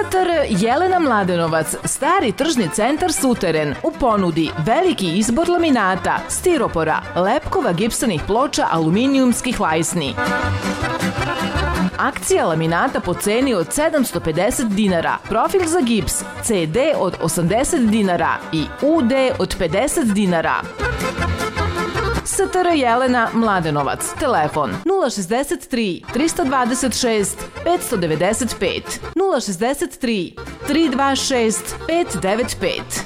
STR Jelena Mladenovac, stari tržni centar Suteren, u ponudi veliki izbor laminata, stiropora, lepkova gipsanih ploča, aluminijumskih lajsni. Akcija laminata po ceni od 750 dinara, profil za gips CD od 80 dinara i UD od 50 dinara. STR Jelena Mladenovac, telefon 063 326 595 063 326 595.